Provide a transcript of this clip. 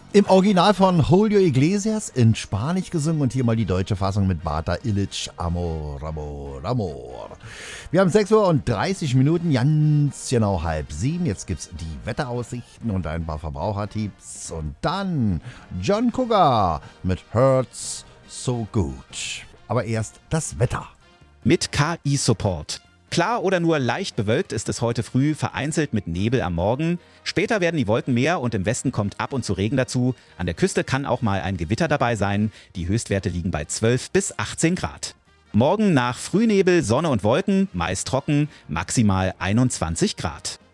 Im Original von Julio Iglesias in Spanisch gesungen und hier mal die deutsche Fassung mit Bata Illich, Amor, Amor, Amor. Wir haben 6 Uhr und 30 Minuten, ganz genau 6:30. Jetzt gibt's die Wetteraussichten und ein paar Verbrauchertipps. Und dann John Cougar mit Hurts So Good. Aber erst das Wetter. Mit KI-Support. Klar oder nur leicht bewölkt ist es heute früh, vereinzelt mit Nebel am Morgen. Später werden die Wolken mehr und im Westen kommt ab und zu Regen dazu. An der Küste kann auch mal ein Gewitter dabei sein. Die Höchstwerte liegen bei 12 bis 18 Grad. Morgen nach Frühnebel, Sonne und Wolken, meist trocken, maximal 21 Grad.